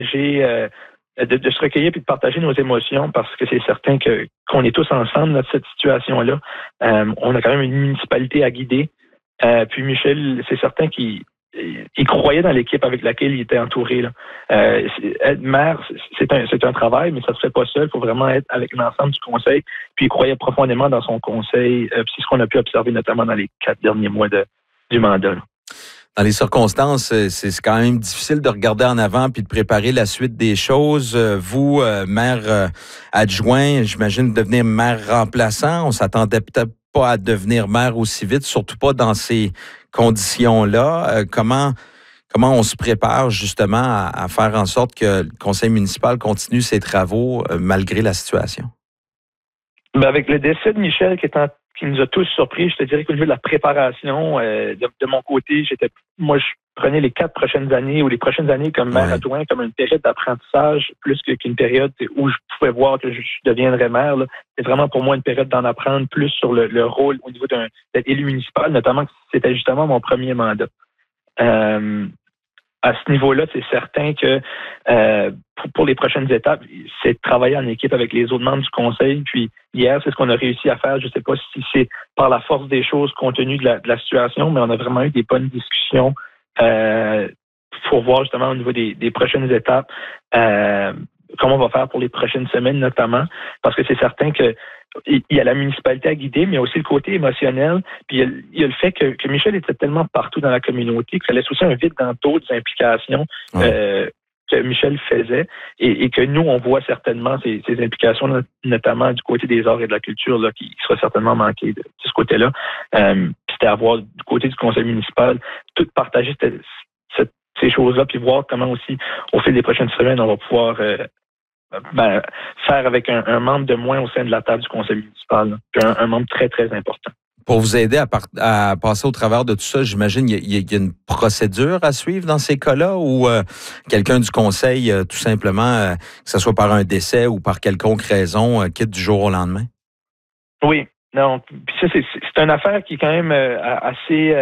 de se recueillir et de partager nos émotions parce que c'est certain qu'on est tous ensemble dans cette situation-là. On a quand même une municipalité à guider. Puis Michel, c'est certain qu'il croyait dans l'équipe avec laquelle il était entouré. Là. Être maire, c'est un travail, mais ça se fait pas seul. Il faut vraiment être avec l'ensemble du conseil. Puis il croyait profondément dans son conseil. C'est ce qu'on a pu observer notamment dans les 4 derniers mois du mandat. Là. Dans les circonstances, c'est quand même difficile de regarder en avant puis de préparer la suite des choses. Vous, maire adjoint, j'imagine devenir maire remplaçant, on s'attendait peut-être pas à devenir maire aussi vite, surtout pas dans ces conditions-là. Comment on se prépare justement à faire en sorte que le conseil municipal continue ses travaux malgré la situation? Ben avec le décès de Michel qui nous a tous surpris, je te dirais qu'au niveau de la préparation, de mon côté, je prenais les 4 prochaines années ou les prochaines années comme maire adjoint comme une période d'apprentissage plus qu'une période où je pouvais voir que je deviendrais maire. C'est vraiment pour moi une période d'en apprendre plus sur le rôle au niveau d'être élu municipal, notamment que c'était justement mon premier mandat. À ce niveau-là, c'est certain que pour les prochaines étapes, c'est de travailler en équipe avec les autres membres du conseil. Puis hier, c'est ce qu'on a réussi à faire. Je ne sais pas si c'est par la force des choses compte tenu de la situation, mais on a vraiment eu des bonnes discussions pour voir justement au niveau des prochaines étapes comment on va faire pour les prochaines semaines notamment, parce que c'est certain que il y a la municipalité à guider, mais il y a aussi le côté émotionnel. Puis il y a le fait que Michel était tellement partout dans la communauté que ça laisse aussi un vide dans d'autres implications que Michel faisait et que nous, on voit certainement ces implications, notamment du côté des arts et de la culture, là, qui sera certainement manqué de ce côté-là. C'était à voir du côté du conseil municipal, tout partager ces choses-là, puis voir comment aussi, au fil des prochaines semaines, on va pouvoir faire avec un membre de moins au sein de la table du conseil municipal. Puis un membre très, très important. Pour vous aider à passer au travers de tout ça, j'imagine qu'il y a une procédure à suivre dans ces cas-là ou quelqu'un du conseil, tout simplement, que ce soit par un décès ou par quelconque raison, quitte du jour au lendemain? Oui. Non, puis ça, c'est une affaire qui est quand même assez...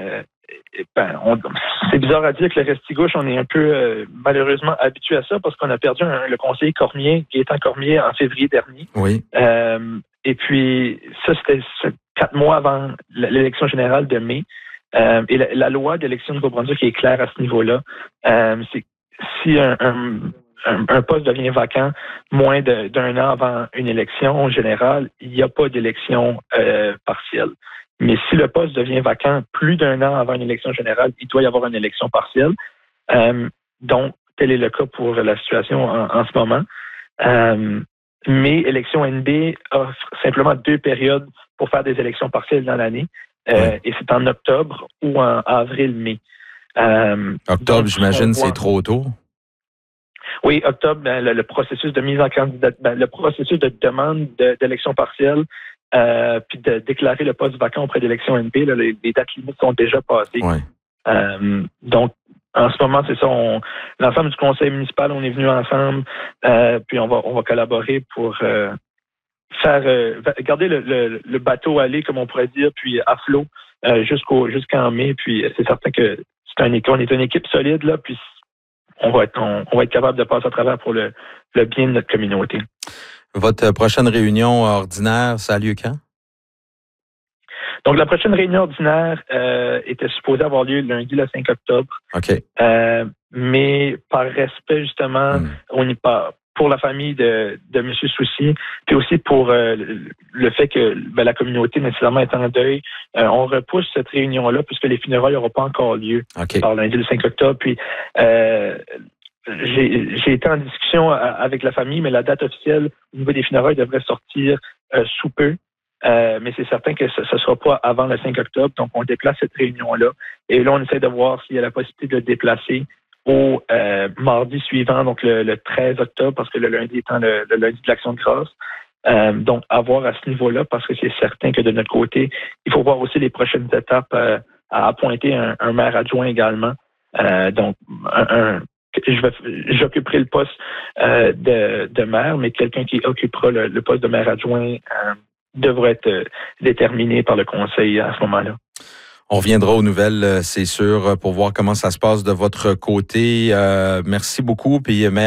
c'est bizarre à dire que le Restigouche, on est un peu malheureusement habitué à ça parce qu'on a perdu le conseiller Cormier, Gaétan Cormier, en février dernier. Oui. Et puis, ça, c'était 4 mois avant l'élection générale de mai. Et la loi d'élection de Nouveau-Brunswick est claire à ce niveau-là. C'est si un poste devient vacant moins d'un an avant une élection générale, il n'y a pas d'élection partielle. Mais si le poste devient vacant plus d'un an avant une élection générale, il doit y avoir une élection partielle. Donc, tel est le cas pour la situation en ce moment. Mais Élection NB offre simplement 2 périodes pour faire des élections partielles dans l'année. Et c'est en octobre ou en avril-mai. Octobre, j'imagine, c'est trop tôt. Oui, octobre, le processus de mise en candidature, le processus de demande d'élection partielle, puis de déclarer le poste vacant auprès d'élection NB, là, les dates limites sont déjà passées. Ouais. Donc, en ce moment, c'est ça. L'ensemble du conseil municipal, on est venu ensemble, puis on va collaborer pour garder le bateau aller, comme on pourrait dire, puis à flot jusqu'en mai. Puis c'est certain que on est une équipe solide là, puis on va être capable de passer à travers pour le bien de notre communauté. Votre prochaine réunion ordinaire, ça a lieu quand? Donc, la prochaine réunion ordinaire était supposée avoir lieu lundi, le 5 octobre. OK. Mais par respect, justement, on y part pour la famille de M. Soucy, puis aussi pour le fait que la communauté nécessairement est en deuil, on repousse cette réunion-là puisque les funérailles n'auront pas encore lieu par lundi, le 5 octobre. Puis, j'ai été en discussion avec la famille, mais la date officielle au niveau des funérailles devrait sortir sous peu. Mais c'est certain que ce ne sera pas avant le 5 octobre. Donc, on déplace cette réunion-là. Et là, on essaie de voir s'il y a la possibilité de le déplacer au mardi suivant, donc le 13 octobre, parce que le lundi étant le lundi de l'Action de grâce. Donc, à voir à ce niveau-là, parce que c'est certain que de notre côté, il faut voir aussi les prochaines étapes à appointer un maire adjoint également. Donc, j'occuperai le poste de maire, mais quelqu'un qui occupera le poste de maire adjoint devrait être déterminé par le conseil à ce moment-là. On reviendra aux nouvelles, c'est sûr, pour voir comment ça se passe de votre côté. Merci beaucoup. Puis,